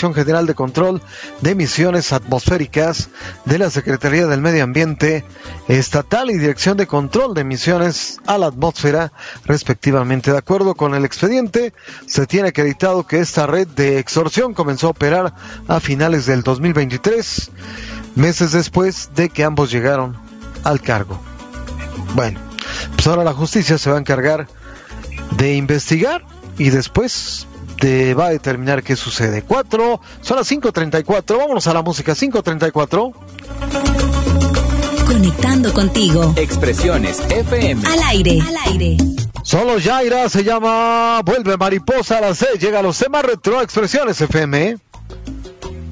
Dirección General de Control de Emisiones Atmosféricas de la Secretaría del Medio Ambiente Estatal y Dirección de Control de Emisiones a la Atmósfera, respectivamente. De acuerdo con el expediente, se tiene acreditado que esta red de extorsión comenzó a operar a finales del 2023, meses después de que ambos llegaron al cargo. Bueno, pues ahora la justicia se va a encargar de investigar y después va a determinar qué sucede. Son las 5:34, vámonos a la música. 5:34. Conectando contigo. Expresiones FM. Al aire. Solo Yaira, se llama Vuelve Mariposa a las 6. Llega a los temas retro, Expresiones FM.